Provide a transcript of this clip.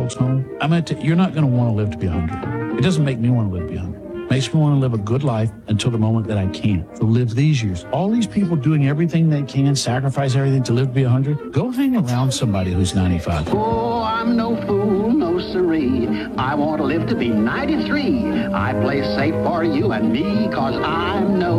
folks home, you're not going to want to live to be 100. It doesn't make me want to live to be 100. It makes me want to live a good life until the moment that I can't. So live these years. All these people doing everything they can, sacrifice everything to live to be 100, go hang around somebody who's 95. Oh, I'm no fool, no siree. I want to live to be 93. I play safe for you and me, 'cause I'm no